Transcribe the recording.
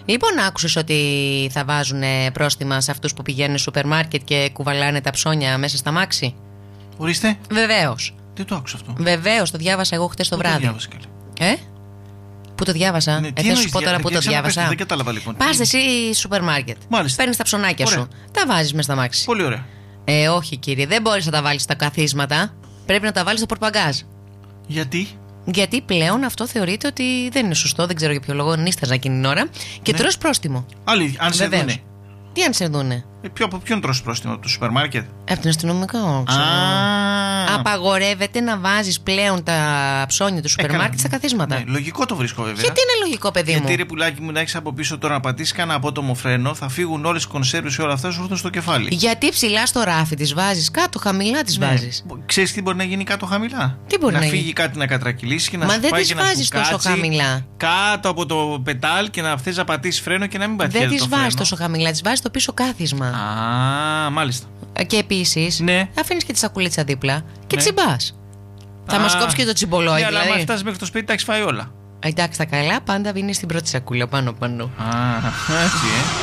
Λοιπόν, άκουσες ότι θα βάζουν πρόστιμα σε αυτούς που πηγαίνουν στο σούπερ μάρκετ και κουβαλάνε τα ψώνια μέσα στα μάξι? Ορίστε. Βεβαίως. Δεν το άκουσα αυτό. Βεβαίως, το διάβασα εγώ χτες το βράδυ. Το διάβασα καλά. Πού το διάβασα? Ναι, Θα σου πω τώρα πού το διάβασα. Δεν κατάλαβα λοιπόν. Πας εσύ σούπερ μάρκετ. Παίρνεις τα ψωνάκια σου. Τα βάζεις μέσα στα μάξι. Πολύ ωραία. Όχι κύριε, δεν μπορείς να τα βάλεις στα καθίσματα. Πρέπει να τα βάλεις στο πορπαγκάζ. Γιατί? Γιατί πλέον αυτό θεωρείται ότι δεν είναι σωστό, δεν ξέρω για ποιο λόγο, νύσταζα εκείνη την ώρα και τρως πρόστιμο. Άλλοι, αν σε δούνε. Τι αν σε δούνε? Από ποιον τρως πρόστιμο, από το σούπερ μάρκετ? Από τον αστυνομικό, ξέρω. Απαγορεύεται να βάζεις πλέον τα ψώνια του σούπερ μάρκετ στα καθίσματα. Ναι, λογικό το βρίσκω βέβαια. Γιατί είναι λογικό, παιδί μου? Γιατί ρε πουλάκι μου, να έχεις από πίσω τώρα να πατήσεις κανένα απότομο φρένο, θα φύγουν όλες οι κονσέρβες και όλα αυτά, σου έρθουν στο κεφάλι. Γιατί ψηλά στο ράφι τις βάζεις, κάτω χαμηλά τις βάζεις. Ξέρεις τι μπορεί να γίνει κάτω χαμηλά? Τι μπορεί να φύγει κάτι να κατρακυλήσει και να Μα σου δεν πάει τις και να βάζεις σου τόσο κάτσει χαμηλά. κάτω από το πετάλ και να θες να πατήσεις φρένο και να μην πατήσεις. Δεν τις βάζεις τόσο χαμηλά, τις βάζεις στο πίσω κάθισμα. Μάλιστα. Και επίσης αφήνεις και τη σακουλίτσα δίπλα και τσιμπάς. Θα μας κόψει και το τσιμπολόι, ναι, δηλαδή. Αλλά αν φτάσεις μέχρι το σπίτι τα έχεις φάει όλα. Εντάξει, τα καλά πάντα βίνει στην πρώτη σακούλα πάνω. Έτσι,